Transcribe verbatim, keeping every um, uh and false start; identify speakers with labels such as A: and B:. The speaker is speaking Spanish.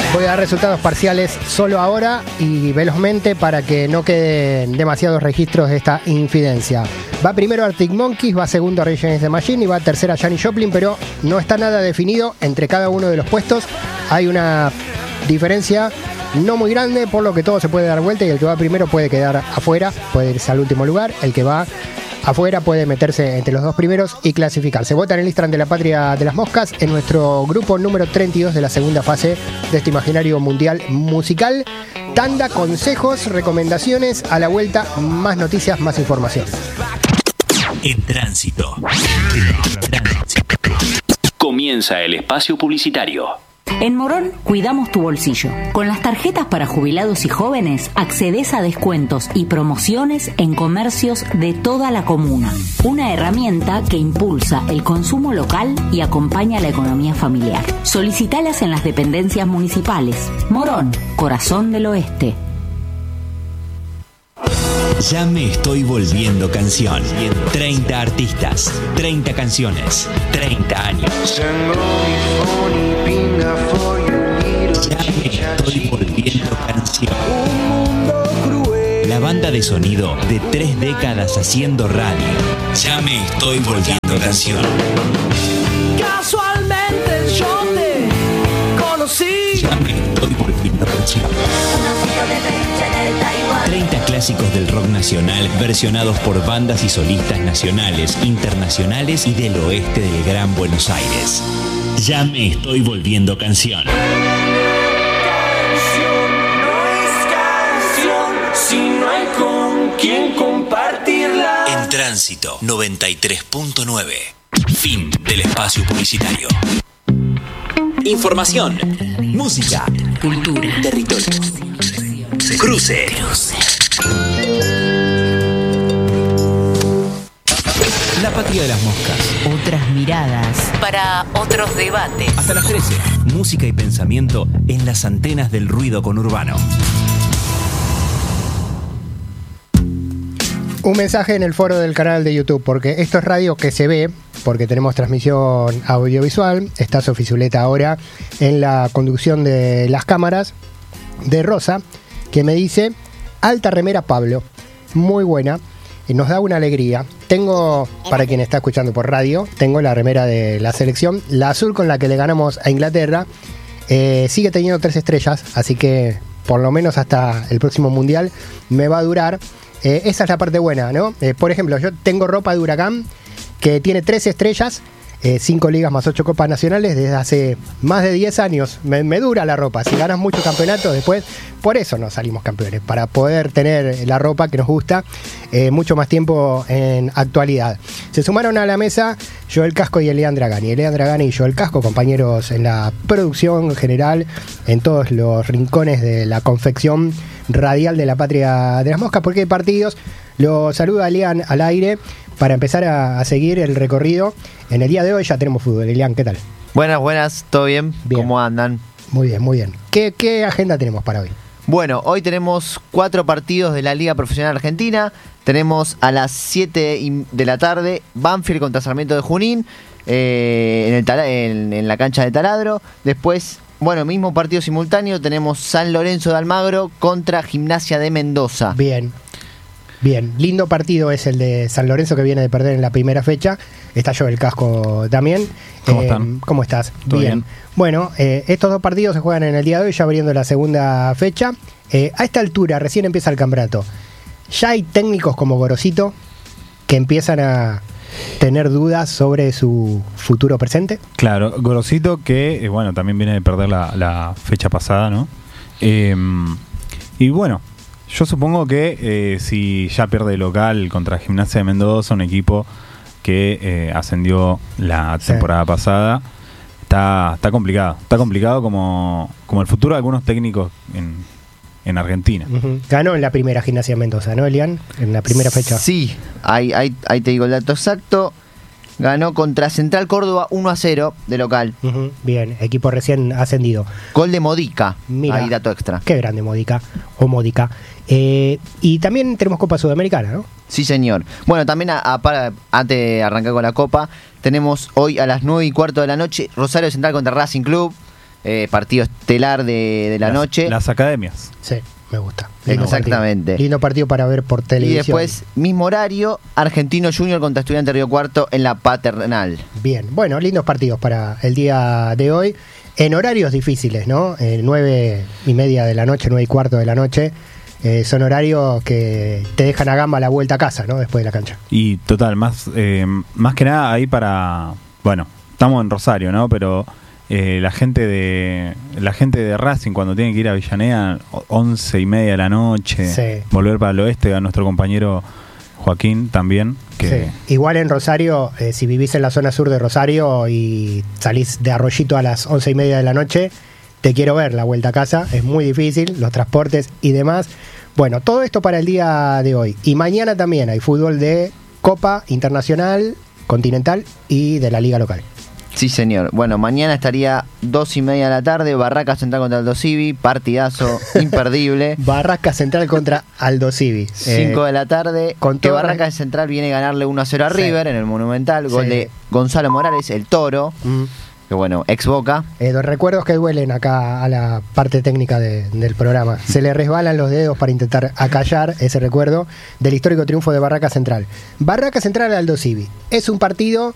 A: Voy a dar resultados parciales solo ahora y velozmente para que no queden demasiados registros de esta infidencia. Va primero Arctic Monkeys, va segundo Rage Against the Machine y va tercera Janis Joplin, pero no está nada definido entre cada uno de los puestos. Hay una diferencia no muy grande, por lo que todo se puede dar vuelta y el que va primero puede quedar afuera, puede irse al último lugar. El que va afuera puede meterse entre los dos primeros y clasificarse. Vota en el Instagram de la Patria de las Moscas en nuestro grupo número treinta y dos de la segunda fase de este imaginario mundial musical. Tanda, consejos, recomendaciones, a la vuelta, más noticias, más información.
B: En tránsito. En tránsito. Comienza el espacio publicitario.
C: En Morón cuidamos tu bolsillo. Con las tarjetas para jubilados y jóvenes accedes a descuentos y promociones en comercios de toda la comuna. Una herramienta que impulsa el consumo local y acompaña la economía familiar. Solicitalas en las dependencias municipales. Morón, corazón del oeste.
B: Ya me estoy volviendo canción. treinta artistas, treinta canciones, treinta años. Ya me estoy volviendo canción. La banda de sonido de tres décadas haciendo radio. Ya me estoy volviendo canción.
D: Casualmente yo te conocí.
B: Ya me estoy volviendo canción. treinta clásicos del rock nacional versionados por bandas y solistas nacionales, internacionales y del oeste del Gran Buenos Aires. Ya me estoy volviendo canción.
D: Canción no es canción si no hay con quien compartirla.
B: En tránsito noventa y tres punto nueve. Fin del espacio publicitario. Información, música, cultura, territorio. Cruce. La Patria de las Moscas.
C: Otras miradas para otros debates.
B: Hasta las trece. Música y pensamiento en las antenas del ruido conurbano.
A: Un mensaje en el foro del canal de YouTube, porque esto es radio que se ve, porque tenemos transmisión audiovisual. Está Sofi Zuleta ahora en la conducción de las cámaras de Rosa, que me dice: alta remera Pablo, muy buena, y nos da una alegría. Tengo, para quien está escuchando por radio, tengo la remera de la selección, la azul con la que le ganamos a Inglaterra. Eh, sigue teniendo tres estrellas, así que por lo menos hasta el próximo mundial me va a durar. Eh, esa es la parte buena, ¿no? Eh, por ejemplo, yo tengo ropa de Huracán que tiene tres estrellas, eh, cinco ligas más ocho copas nacionales desde hace más de diez años. Me, me dura la ropa. Si ganas muchos campeonatos después, por eso no salimos campeones, para poder tener la ropa que nos gusta eh, mucho más tiempo en actualidad. Se sumaron a la mesa Joel Casco y Elian Dragani. Elian Dragani y Joel Casco, compañeros en la producción general, en todos los rincones de la confección radial de la Patria de las Moscas, porque hay partidos. Lo saluda Elian al aire para empezar a, a seguir el recorrido. En el día de hoy ya tenemos fútbol. Elian, ¿qué tal?
E: Buenas, buenas, ¿todo bien?
A: Bien.
E: ¿Cómo andan?
A: Muy bien, muy bien. ¿Qué, qué agenda tenemos para hoy?
E: Bueno, hoy tenemos cuatro partidos de la Liga Profesional Argentina. Tenemos a las siete de la tarde Banfield contra Sarmiento de Junín eh, en, el tala- en, en la cancha de Taladro. Después, bueno, mismo partido simultáneo, tenemos San Lorenzo de Almagro contra Gimnasia de Mendoza.
A: Bien, bien. Lindo partido es el de San Lorenzo, que viene de perder en la primera fecha. Está Joel Casco también.
F: ¿Cómo
A: Eh,
F: están?
A: ¿Cómo estás?
F: ¿Todo bien?
A: Bueno, eh, estos dos partidos se juegan en el día de hoy, ya abriendo la segunda fecha. Eh, a esta altura, recién empieza el campeonato. Ya hay técnicos como Gorosito que empiezan a tener dudas sobre su futuro presente.
F: Claro, Gorosito que, eh, bueno, también viene de perder la, la fecha pasada, ¿no? Eh, y bueno, yo supongo que eh, si ya pierde el local contra Gimnasia de Mendoza, un equipo que eh, ascendió la temporada sí. pasada, está, está complicado. Está complicado como, como el futuro de algunos técnicos en, en Argentina.
A: Uh-huh. Ganó en la primera Gimnasia de Mendoza, ¿no, Elian? En la primera fecha.
E: Sí, ahí, ahí, ahí te digo el dato exacto. Ganó contra Central Córdoba uno a cero de local.
A: Uh-huh. Bien, equipo recién ascendido.
E: Gol de Modica.
A: Mira,
E: ahí dato extra.
A: Qué grande Modica, o Modica. Eh, y también tenemos Copa Sudamericana, ¿no?
E: Sí, señor. Bueno, también a, a, para, antes de arrancar con la Copa, tenemos hoy a las nueve y cuarto de la noche Rosario Central contra Racing Club. eh, partido estelar de, de la
F: las,
E: noche.
F: Las academias.
A: Sí, me gusta. Lindo
E: Exactamente.
A: Partido. Lindo partido para ver por
E: Y
A: televisión.
E: después, mismo horario, Argentino Junior contra Estudiante Río Cuarto en la Paternal.
A: Bien, bueno, lindos partidos para el día de hoy. En horarios difíciles, ¿no? Eh, nueve y media de la noche, nueve y cuarto de la noche. Eh, son horarios que te dejan a gamba la vuelta a casa, ¿no? Después de la cancha.
F: Y total, más, eh, más que nada ahí para... Bueno, estamos en Rosario, ¿no? Pero eh, la gente de la gente de Racing cuando tiene que ir a Avellaneda, once y media de la noche,
A: Sí.
F: volver para el oeste, a nuestro compañero Joaquín también. Que
A: Sí. Igual en Rosario, eh, si vivís en la zona sur de Rosario y salís de Arroyito a las once y media de la noche, te quiero ver la vuelta a casa. Es muy difícil, los transportes y demás. Bueno, todo esto para el día de hoy. Y mañana también hay fútbol de Copa Internacional, Continental y de la Liga Local.
E: Sí, señor. Bueno, mañana estaría dos y media de la tarde, Barraca Central contra Aldo Civi, partidazo imperdible.
A: Barraca Central contra Aldo Civi.
E: cinco de la tarde,
A: con
E: que
A: todo
E: Barraca
A: re-
E: Central viene a ganarle uno a cero a
A: Sí.
E: River en el Monumental, gol
A: Sí.
E: de Gonzalo Morales, el Toro,
A: Mm.
E: que bueno, ex Boca.
A: Eh, los recuerdos que duelen acá a la parte técnica de- del programa. Se le resbalan los dedos para intentar acallar ese recuerdo del histórico triunfo de Barraca Central. Barraca Central Aldo Civi. Es un partido